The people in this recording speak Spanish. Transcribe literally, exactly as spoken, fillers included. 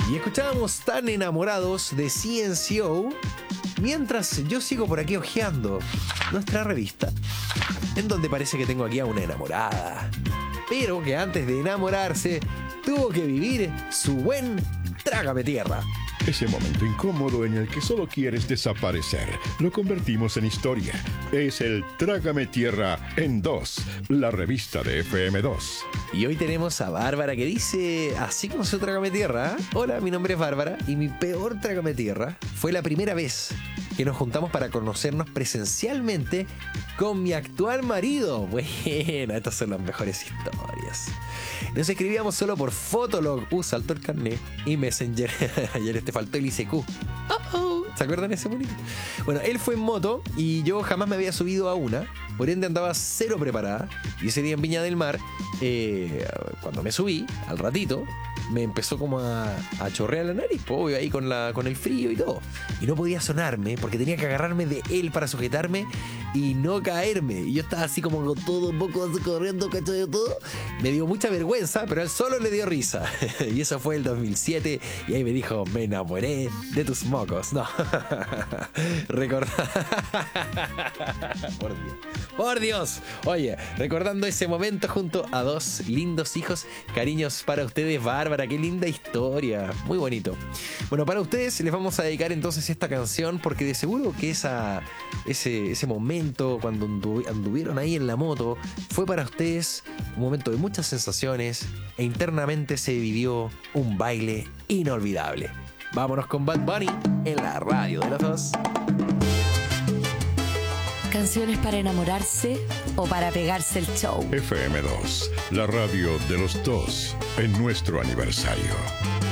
Y escuchábamos Tan Enamorados de C N C O mientras yo sigo por aquí hojeando nuestra revista, en donde parece que tengo aquí a una enamorada, pero que antes de enamorarse tuvo que vivir su buen trágame tierra. Ese momento incómodo en el que solo quieres desaparecer, lo convertimos en historia. Es el Trágame Tierra en dos, la revista de F M dos. Y hoy tenemos a Bárbara que dice, así como su Trágame Tierra: hola, mi nombre es Bárbara y mi peor Trágame Tierra fue la primera vez que nos juntamos para conocernos presencialmente con mi actual marido. Bueno, estas son las mejores historias. Nos escribíamos solo por Fotolog, uh, saltó el carnet, y Messenger. Ayer te faltó el I C Q. Uh -oh. ¿Se acuerdan de ese bonito? Bueno, él fue en moto y yo jamás me había subido a una, por ende andaba cero preparada. Y ese día en Viña del Mar, eh, cuando me subí, al ratito, me empezó como a, a chorrear la nariz, pues, ahí con, la, con el frío y todo. Y no podía sonarme porque tenía que agarrarme de él para sujetarme y no caerme. Y yo estaba así como con todo un poco así corriendo, ¿cachai? Todo. Me dio mucha vergüenza, pero a él solo le dio risa. Y eso fue el dos mil siete. Y ahí me dijo, me enamoré de tus mocos. No. Recordar. Por Dios. Por Dios. Oye, recordando ese momento junto a dos lindos hijos. Cariños para ustedes, Bárbara. Qué linda historia. Muy bonito. Bueno, para ustedes les vamos a dedicar entonces esta canción, porque de seguro que esa, ese, ese momento cuando andu anduvieron ahí en la moto fue para ustedes un momento de muchas sensaciones e internamente se vivió un baile inolvidable. Vámonos con Bad Bunny en la radio de los dos. Canciones para enamorarse o para pegarse el show. F M dos, la radio de los dos, en nuestro aniversario.